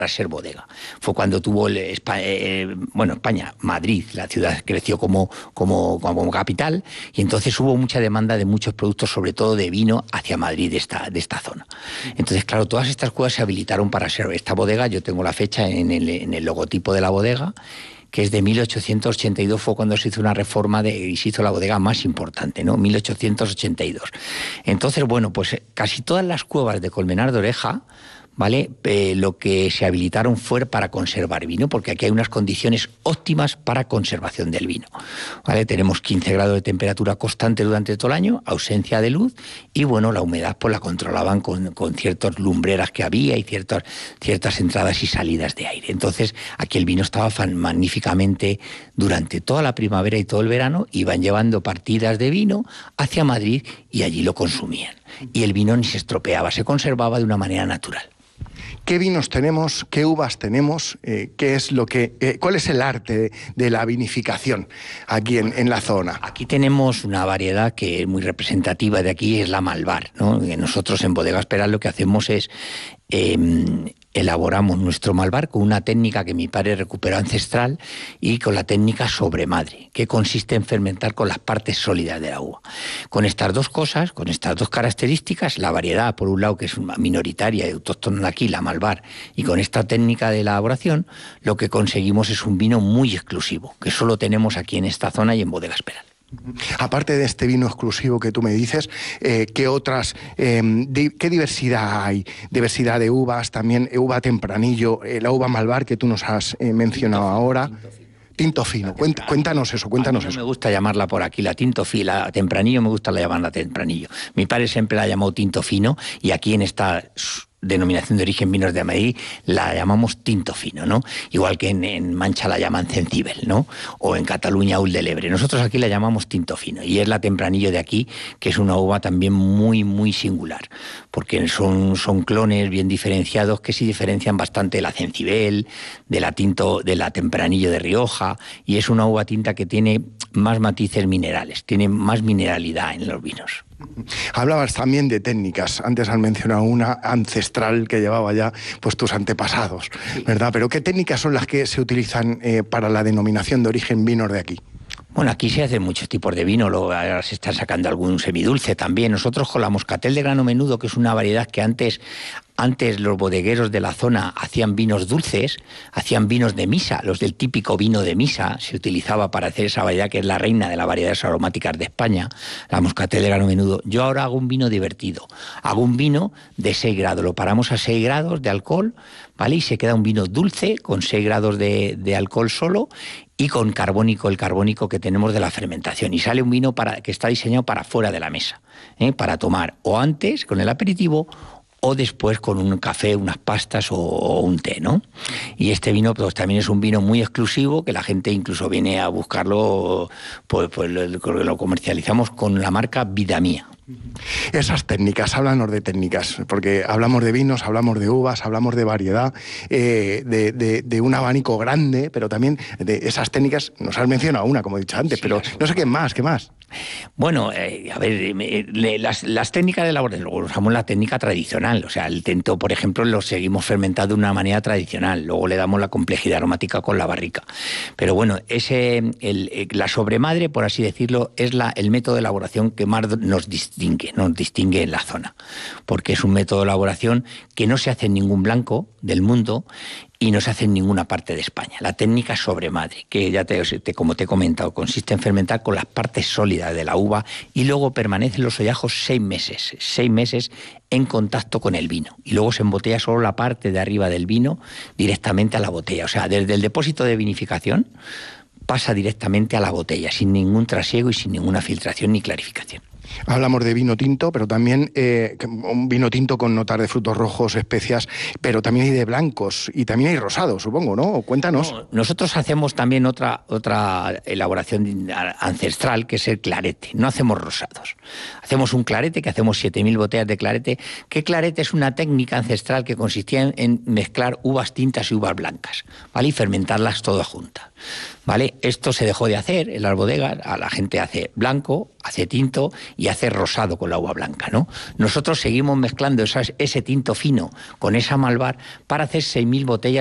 ser bodega. Fue cuando tuvo España, Madrid, la ciudad creció como capital, y entonces hubo mucha demanda de muchos productos, sobre todo de vino, hacia Madrid de esta zona. Entonces, claro, todas estas cuevas se habilitaron para ser esta bodega. Yo tengo la fecha en el logotipo de la bodega, que es de 1882, fue cuando se hizo una reforma y se hizo la bodega más importante, ¿no? 1882. Entonces, bueno, pues casi todas las cuevas de Colmenar de Oreja, ¿vale? Lo que se habilitaron fue para conservar vino, porque aquí hay unas condiciones óptimas para conservación del vino, ¿vale? Tenemos 15 grados de temperatura constante durante todo el año, ausencia de luz, y bueno, la humedad pues la controlaban con ciertas lumbreras que había y ciertas entradas y salidas de aire. Entonces aquí el vino estaba magníficamente durante toda la primavera y todo el verano. Iban llevando partidas de vino hacia Madrid y allí lo consumían. Y el vino ni se estropeaba, se conservaba de una manera natural. ¿Qué vinos tenemos? ¿Qué uvas tenemos? ¿Cuál es el arte de la vinificación aquí en la zona? Aquí tenemos una variedad que es muy representativa de aquí, es la Malvar, ¿no? Nosotros en Bodegas Peral lo que hacemos es elaboramos nuestro Malvar con una técnica que mi padre recuperó ancestral, y con la técnica sobremadre, que consiste en fermentar con las partes sólidas de la uva. Con estas dos cosas, con estas dos características, la variedad, por un lado, que es una minoritaria y autóctona aquí, la Malvar, y con esta técnica de elaboración, lo que conseguimos es un vino muy exclusivo, que solo tenemos aquí en esta zona y en Bodegas Peral. Aparte de este vino exclusivo que tú me dices, ¿qué diversidad hay? Diversidad de uvas, también uva tempranillo, la uva Malvar que tú nos has mencionado ahora. Tinto fino. Cuéntanos eso. Me gusta llamarla por aquí, la tinto fino, la tempranillo, me gusta llamarla tempranillo. Mi padre siempre la ha llamado tinto fino, y aquí en esta denominación de origen Vinos de Madrid la llamamos tinto fino, ¿no? Igual que en Mancha la llaman cencibel, ¿no? O en Cataluña Ul de Lebre. Nosotros aquí la llamamos tinto fino, y es la tempranillo de aquí, que es una uva también muy, muy singular, porque son clones bien diferenciados que sí diferencian bastante de la cencibel, de la tempranillo de Rioja, y es una uva tinta que tiene más matices minerales, tiene más mineralidad en los vinos. Hablabas también de técnicas. Antes has mencionado una ancestral que llevaba ya pues tus antepasados, ¿verdad? Pero ¿qué técnicas son las que se utilizan para la denominación de origen vinos de aquí? Bueno, aquí se hacen muchos tipos de vino, ahora se está sacando algún semidulce también. Nosotros con la moscatel de grano menudo, que es una variedad que antes los bodegueros de la zona hacían vinos dulces, hacían vinos de misa, los del típico vino de misa, se utilizaba para hacer esa variedad que es la reina de las variedades aromáticas de España, la moscatel de grano menudo. Yo ahora hago un vino divertido, hago un vino de 6 grados, lo paramos a 6 grados de alcohol, ¿vale? Y se queda un vino dulce con 6 grados de alcohol solo, y con el carbónico que tenemos de la fermentación. Y sale un vino que está diseñado para fuera de la mesa, para tomar o antes con el aperitivo, o después con un café, unas pastas o un té, ¿no? Y este vino pues también es un vino muy exclusivo, que la gente incluso viene a buscarlo, pues lo comercializamos con la marca Vida Mía. Esas técnicas, háblanos de técnicas, porque hablamos de vinos, hablamos de uvas, hablamos de variedad, de un abanico grande, pero también de esas técnicas. Nos has mencionado una, como he dicho antes, sí, pero no sé qué más. Bueno, a ver, las técnicas de elaboración, luego usamos la técnica tradicional, o sea, el tinto, por ejemplo, lo seguimos fermentando de una manera tradicional, luego le damos la complejidad aromática con la barrica. Pero bueno, la sobremadre, por así decirlo, es el método de elaboración que más nos distingue en la zona, porque es un método de elaboración que no se hace en ningún blanco del mundo y no se hace en ninguna parte de España. La técnica sobremadre, que ya como te he comentado, consiste en fermentar con las partes sólidas de la uva, y luego permanecen los ollajos 6 meses en contacto con el vino, y luego se embotella solo la parte de arriba del vino directamente a la botella. O sea, desde el depósito de vinificación pasa directamente a la botella, sin ningún trasiego y sin ninguna filtración ni clarificación. Hablamos de vino tinto, pero también un vino tinto con notas de frutos rojos, especias, pero también hay de blancos y también hay rosados, supongo, ¿no? Cuéntanos. No, nosotros hacemos también otra elaboración ancestral, que es el clarete. No hacemos rosados. Hacemos un clarete, que hacemos 7.000 botellas de clarete. ¿Qué clarete? Es una técnica ancestral que consistía en mezclar uvas tintas y uvas blancas, ¿vale? Y fermentarlas todas juntas, ¿vale? Esto se dejó de hacer en las bodegas, la gente hace blanco, hace tinto, y hace rosado con la uva blanca, ¿no? Nosotros seguimos mezclando ese tinto fino con esa malvar para hacer 6.000 botellas